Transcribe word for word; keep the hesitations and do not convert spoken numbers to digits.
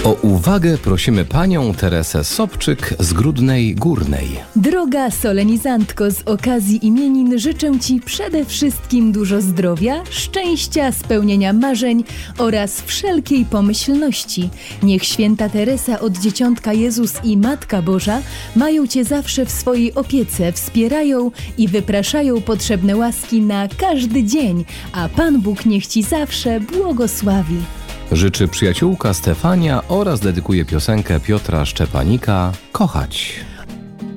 O uwagę prosimy panią Teresę Sobczyk z Grudnej Górnej. Droga solenizantko, z okazji imienin życzę Ci przede wszystkim dużo zdrowia, szczęścia, spełnienia marzeń oraz wszelkiej pomyślności. Niech święta Teresa od Dzieciątka Jezus i Matka Boża mają Cię zawsze w swojej opiece, wspierają i wypraszają potrzebne łaski na każdy dzień, a Pan Bóg niech Ci zawsze błogosławi. Życzy przyjaciółka Stefania oraz dedykuje piosenkę Piotra Szczepanika „Kochać”.